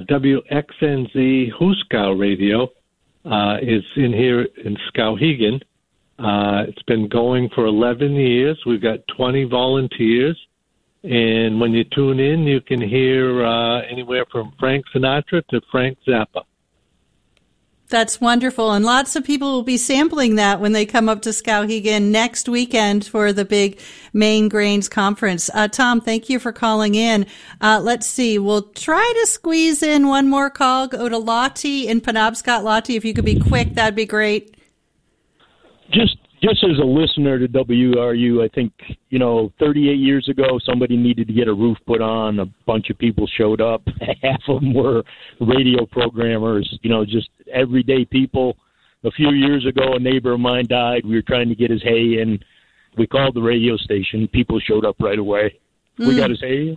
WXNZ Huskow Radio is in here in Skowhegan. It's been going for 11 years. We've got 20 volunteers. And when you tune in, you can hear anywhere from Frank Sinatra to Frank Zappa. That's wonderful. And lots of people will be sampling that when they come up to Skowhegan next weekend for the big Maine Grains Conference. Tom, thank you for calling in. Let's see. We'll try to squeeze in one more call. Go to Lottie in Penobscot. Lottie, if you could be quick, that'd be great. Just as a listener to WRU, I think, 38 years ago, somebody needed to get a roof put on. A bunch of people showed up. Half of them were radio programmers, just everyday people. A few years ago, a neighbor of mine died. We were trying to get his hay in. We called the radio station. People showed up right away. We got his hay.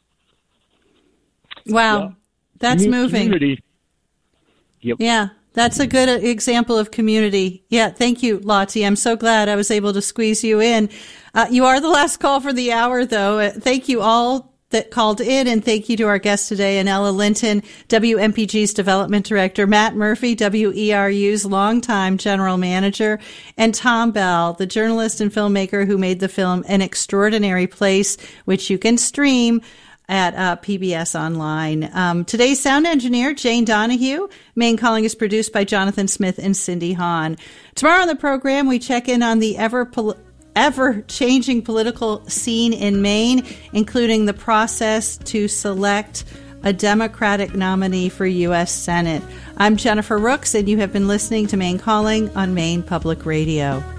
Wow. Yeah. That's moving. Community. Yep. Yeah. That's a good example of community. Yeah, thank you, Lottie. I'm so glad I was able to squeeze you in. You are the last call for the hour, though. Thank you all that called in, and thank you to our guest today, Anella Linton, WMPG's Development Director, Matt Murphy, WERU's longtime General Manager, and Tom Bell, the journalist and filmmaker who made the film An Extraordinary Place, which you can stream at PBS Online. Today's sound engineer, Jane Donahue. Maine Calling is produced by Jonathan Smith and Cindy Hahn. Tomorrow on the program, we check in on the ever-changing political scene in Maine, including the process to select a Democratic nominee for U.S. Senate. I'm Jennifer Rooks, and you have been listening to Maine Calling on Maine Public Radio.